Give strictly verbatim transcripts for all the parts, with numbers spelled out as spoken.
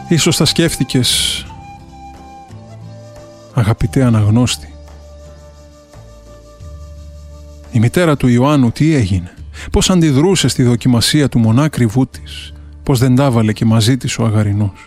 Ίσως θα σκέφτηκες, αγαπητέ αναγνώστη, η μητέρα του Ιωάννου τι έγινε, πώς αντιδρούσε στη δοκιμασία του μονάκριβού της, πώς δεν τα βάλε και μαζί της ο Αγαρινός.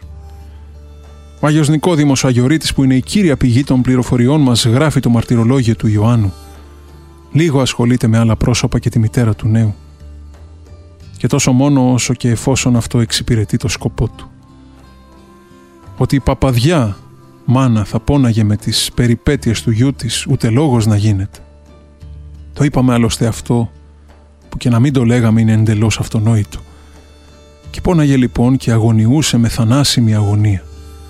Ο Άγιος Νικόδημος ο Αγιορείτης, που είναι η κύρια πηγή των πληροφοριών μας, γράφει το μαρτυρολόγιο του Ιωάννου. Λίγο ασχολείται με άλλα πρόσωπα και τη μητέρα του νέου. Και τόσο μόνο όσο και εφόσον αυτό εξυπηρετεί το σκοπό του. Ότι η παπαδιά μάνα θα πόναγε με τις περιπέτειες του γιού της, ούτε λόγος να γίνεται. Το είπαμε άλλωστε αυτό, που και να μην το λέγαμε είναι εντελώς αυτονόητο. Και πόναγε λοιπόν και αγωνιούσε με θανάσιμη αγωνία.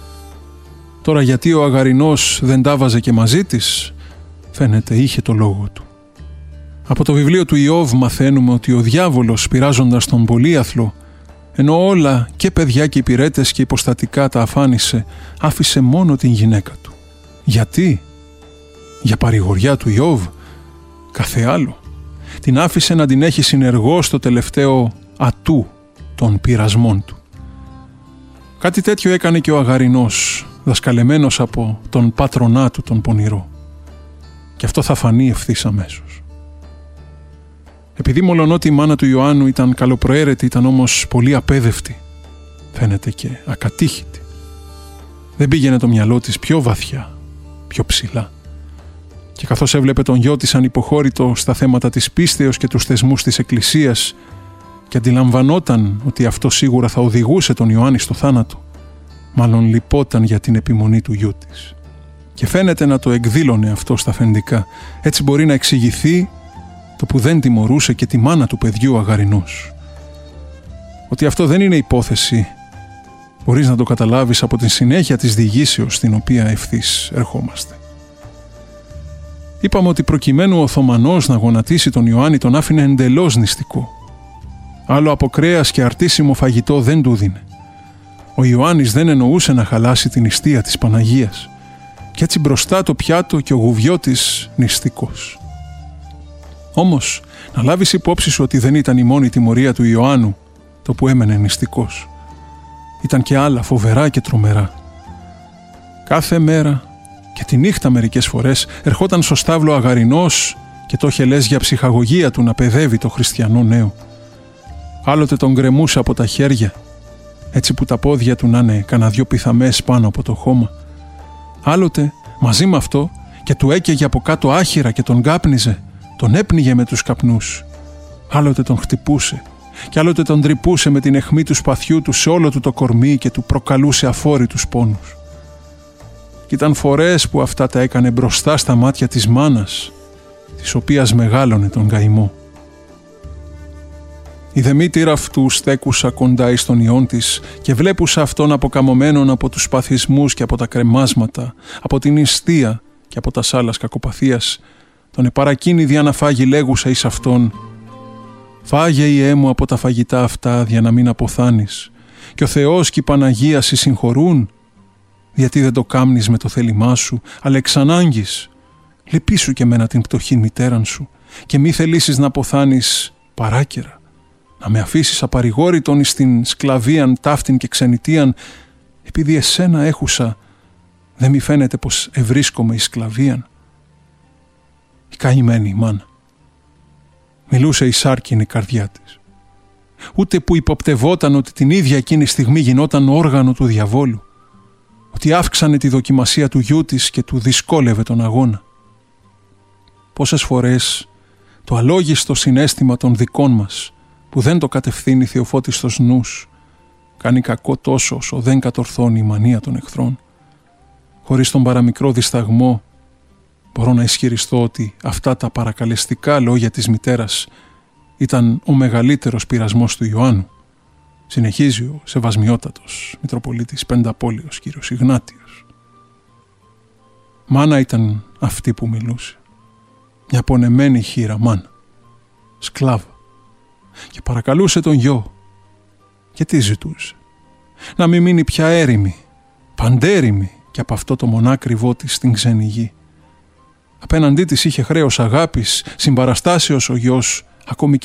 Τώρα γιατί ο Αγαρινός δεν τα βάζε και μαζί της, φαίνεται είχε το λόγο του. Από το βιβλίο του Ιώβ μαθαίνουμε ότι ο διάβολος, πειράζοντας τον πολύαθλο, ενώ όλα και παιδιά και υπηρέτες και υποστατικά τα αφάνισε, άφησε μόνο την γυναίκα του. Γιατί? Για παρηγοριά του Ιώβ? Κάθε άλλο. Την άφησε να την έχει συνεργό στο τελευταίο ατού των πειρασμών του. Κάτι τέτοιο έκανε και ο Αγαρινός, δασκαλεμένος από τον πάτρονά του τον πονηρό. Και αυτό θα φανεί ευθύς αμέσως. Επειδή μολονότι η μάνα του Ιωάννου ήταν καλοπροαίρετη, ήταν όμως πολύ απέδευτη, φαίνεται και ακατήχητη. Δεν πήγαινε το μυαλό της πιο βαθιά, πιο ψηλά. Και καθώς έβλεπε τον γιο της ανυποχώρητο στα θέματα της πίστεως και τους θεσμούς της Εκκλησίας και αντιλαμβανόταν ότι αυτό σίγουρα θα οδηγούσε τον Ιωάννη στο θάνατο, μάλλον λυπόταν για την επιμονή του γιού της. Και φαίνεται να το εκδήλωνε αυτό στα αφεντικά. Έτσι μπορεί να εξηγηθεί το που δεν τιμωρούσε και τη μάνα του παιδιού Αγαρινός. Ότι αυτό δεν είναι υπόθεση, μπορείς να το καταλάβεις από την συνέχεια της διηγήσεως στην οποία ευθύς ερχόμαστε. Είπαμε ότι προκειμένου ο Οθωμανός να γονατίσει τον Ιωάννη τον άφηνε εντελώς νηστικό. Άλλο από κρέας και αρτίσιμο φαγητό δεν του δίνε. Ο Ιωάννης δεν εννοούσε να χαλάσει την νηστεία της Παναγίας και έτσι μπροστά το πιάτο και ο γουβιώτης νηστικός. Όμως, να λάβεις υπόψη σου ότι δεν ήταν η μόνη τιμωρία του Ιωάννου το που έμενε νηστικός. Ήταν και άλλα φοβερά και τρομερά. Κάθε μέρα και τη νύχτα μερικές φορές ερχόταν στο στάβλο Αγαρινός και το είχε λες για ψυχαγωγία του να παιδεύει το χριστιανό νέο. Άλλοτε τον γκρεμούσε από τα χέρια, έτσι που τα πόδια του να είναι κανένα δυο πιθαμές πάνω από το χώμα. Άλλοτε μαζί με αυτό και του έκαιγε από κάτω άχυρα και τον κάπνιζε, τον έπνιγε με τους καπνούς. Άλλοτε τον χτυπούσε και άλλοτε τον τρυπούσε με την αιχμή του σπαθιού του σε όλο του το κορμί και του προκαλούσε αφόρητους πόνους. Κι ήταν φορές που αυτά τα έκανε μπροστά στα μάτια της μάνας, της οποίας μεγάλωνε τον καημό. Η δε μήτηρα αυτού στέκουσα κοντά εις τον ιόν της και βλέπουσα αυτόν αποκαμωμένον από τους παθισμούς και από τα κρεμάσματα, από την νηστεία και από τα σάλας κακοπαθίας, τον επαρακίνη δια να φάγει λέγουσα εις αυτόν: «Φάγε Ιε μου από τα φαγητά αυτά δια να μην αποθάνεις, και ο Θεός και η Παναγία σε συγχωρούν, γιατί δεν το κάμνεις με το θέλημά σου, αλλά εξ ανάγκης. Λυπήσου και μένα την πτωχή μητέραν σου και μη θελήσεις να αποθάνεις παράκαιρα, να με αφήσεις απαρηγόρητον εις την σκλαβίαν, ταύτην και ξενιτίαν, επειδή εσένα έχουσα, δεν μη φαίνεται πως ευρίσκομαι εις σκλαβίαν». Η καημένη μάνα. Μιλούσε η σάρκινη καρδιά της. Ούτε που υποπτευόταν ότι την ίδια εκείνη στιγμή γινόταν όργανο του διαβόλου, ότι αύξανε τη δοκιμασία του γιού της και του δυσκόλευε τον αγώνα. Πόσες φορές το αλόγιστο συναίσθημα των δικών μας, που δεν το κατευθύνει θεοφώτιστος νους, κάνει κακό τόσο όσο δεν κατορθώνει η μανία των εχθρών. Χωρίς τον παραμικρό δισταγμό, μπορώ να ισχυριστώ ότι αυτά τα παρακαλεστικά λόγια της μητέρας ήταν ο μεγαλύτερος πειρασμός του Ιωάννου. Συνεχίζει ο σεβασμιότατος Μητροπολίτης Πενταπόλεως κύριος Ιγνάτιος. Μάνα ήταν αυτή που μιλούσε. Μια πονεμένη χήρα μάνα. Σκλάβα. Και παρακαλούσε τον γιο. Και τι ζητούσε? Να μην μείνει πια έρημη, παντέρημη και από αυτό το μονάκριβό της στην ξένη γη. Απέναντί της είχε χρέος αγάπης, συμπαραστάσεως ο γιος, ακόμη